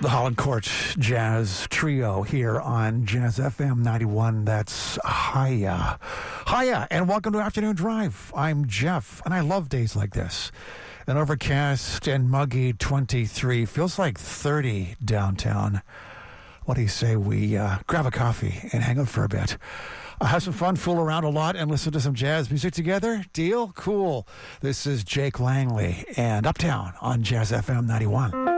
The Holland Court Jazz Trio here on Jazz FM 91. That's Hiya. Hiya, and welcome to Afternoon Drive. I'm Jeff, and I love days like this. An overcast and muggy 23. Feels like 30 downtown. What do you say we grab a coffee and hang out for a bit? Have some fun, fool around a lot, and listen to some jazz music together? Deal? Cool. This is Jake Langley and Uptown on Jazz FM 91.